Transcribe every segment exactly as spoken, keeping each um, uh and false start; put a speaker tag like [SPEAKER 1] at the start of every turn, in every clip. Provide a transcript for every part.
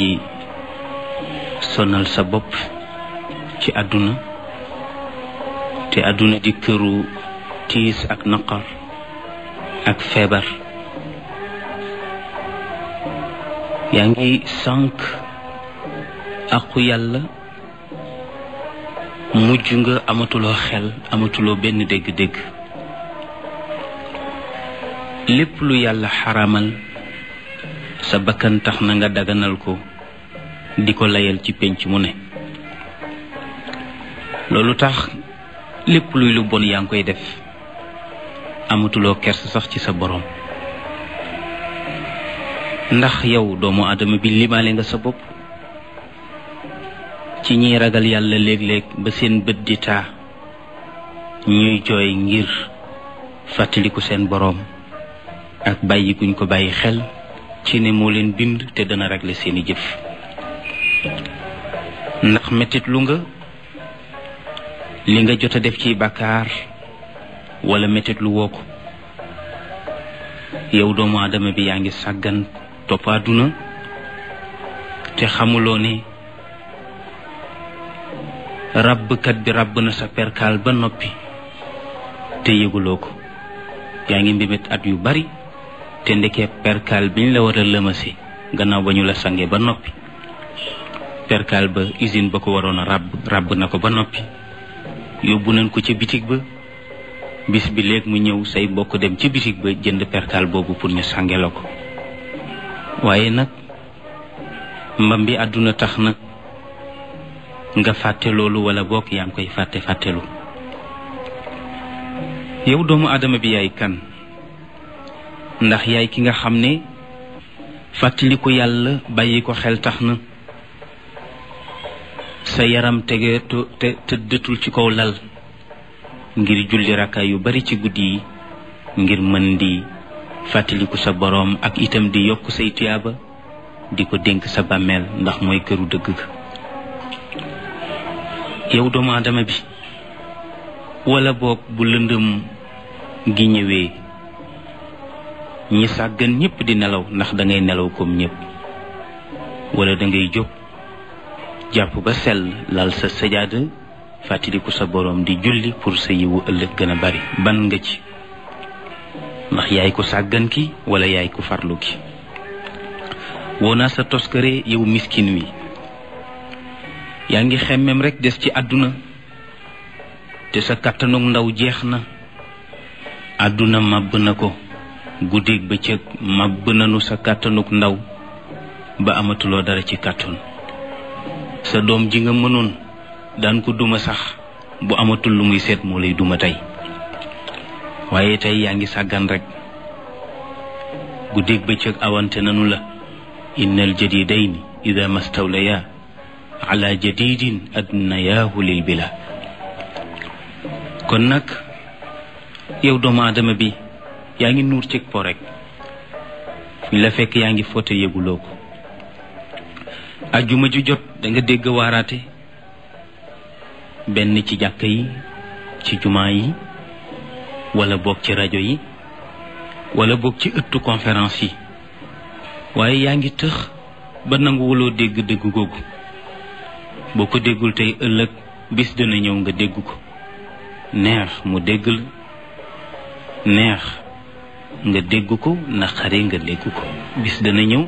[SPEAKER 1] di sonal sa bopp ci àdduna te àdduna di këru tiis ak naqar ak feebar. yaa ngi sànq aqu yàlla, mujj nga amatuloo xel, amatuloo benn dégg-dégg. lépp lu yàlla xaramal sa bakkan tax na nga daganal ko di ko layal ci pénc mu ne. loolu tax lépp luy lu bon yaa ngi koy def, amatuloo kersa sax ci sa boroom. ndax yow doomu aadama bi limaale nga sa bopp ci ñiy ragal yàlla léeg-léeg ba seen bët di taa, ñuy jooy ngir fàttaliku seen boroom ak bàyyi guñ ko bàyyi xel ci ne moo leen bind te dana régler seeni jëf. ndax mettit lu nga li nga jot a def ci bàkkaar wala mettit lu woo ko. yow doomu aadama bi yaa ngi sàggan topp àdduna te xamuloo ne ràbbkat bi ràbb na sa perkaal ba noppi te yëguloo ko. yaa ngi mbimit at yu bari te ndekee perkaal biñ la war a lëmase gannaaw ba ñu la sange ba noppi, perkaal ba usine ba ko waroon a ràbb ràbb na ko ba noppi, yóbbu nañ ko ca bitig ba. bis bi léegi mu ñëw say mbokk dem ci bitig ba jënd perkaal boobu pour ñu sange la ko. waaye nag mbam bi àdduna tax nag nga fàtte loolu, wala bokk yaa ngi koy fàtte fàttelu. yow doomu aadama bi yaay kan? ndax yaay ki nga xam ne fàttali ko yàlla bàyyi ko xel tax na sa yaram tege te tëddatul ci kaw lal ngir julli rakkaay yu bari ci guddi yi, ngir mën di fàttaliku sa boroom ak itam di yokk say tuyaaba, di ko dénk sa bàmmeel ndax mooy këru dëgg ga. yow doomu aadama bi, wala boog bu lëndëm gi ñëwee ñi sàggan ñépp di nelaw, ndax dangay nelaw comme ñépp, wala dangay jóg jàpp ba sell lal sa sajaada fàttaliku sa boroom di julli pour sa yiwu ëllëg gën a bari. ban nga ci? ndax yaay ko sàggan ki wala yaay ko farlu ki? woonaa sa toskare yow miskin wi, yaa ngi xemmem rekk des ci àdduna te sa kàttanug ndaw jeex na. àdduna màbb na ko, guddeeg bëccëg màbb nanu sa kàttanug ndaw ba amatuloo dara ci kàttan. sa doom ji nga mënoon daan ko duma sax bu amatul lu muy seet moo lay duma tey. waaye tey yaa ngi sàggan rekk, guddeeg bëccëg awante nanu la. innal jadidayni ida mastawlaya ala jadidin adnayaahu lil bila. kon nag yow doomu aadama bi yaa ngi nuur cig po rek, fi la fekk yaa ngi foote yëguloo ko. ajjuma ju jot da nga dégg waaraate, benn ci jàkka yi, ci jumaa yi, wala boog ci rajo yi, wala boog ci ëttu conférence yi. waaye yaa ngi tëx ba nanguwuloo dégg dégg googu. boo ko déggul tey ëllëg bis dana ñëw nga dégg ko, neex mu dégg la, neex nga dégg ko, naqari nga dégg ko. bis dana ñëw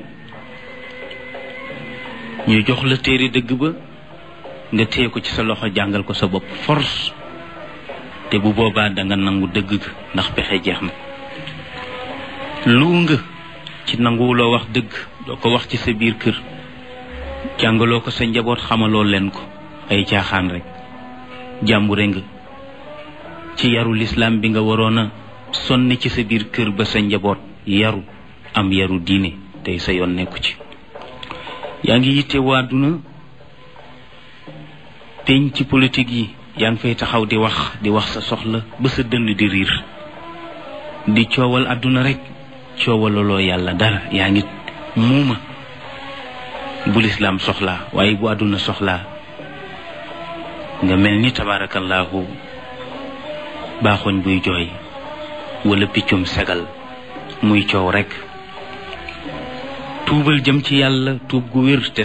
[SPEAKER 1] ñu jox la téere dëgg ba nga téye ko ci sa loxo jàngal ko sa bopp force, te bu boobaa danga nangu dëgg ga ndax pexe jeex na. lu nga ci nanguwuloo wax dëgg, doo ko wax ci sa biir kër, jàngaloo ko sa njaboot, xamaloo leen ko, ay caaxaan rek. jàmbure nga ci yaru lislaam bi nga waroon a sonni ci sa biir kër ba sa njaboot yaru am yaru diine, tey sa yoon nekku ci. yaa ngi yitte waa àdduna, peñ ci politique yi yaa ngi fay taxaw di wax di wax sa soxla ba sa dënn di riir, di coowal àdduna rek, coowalaloo yàlla dara. yaa ngi muuma bu lislaam soxlaa, waaye bu àdduna soxlaa nga mel ni tabaarakallaahu baaxoñ buy jooy wala piccum segal muy coow rekk. tuubal jëm ci yàlla tuub gu wér te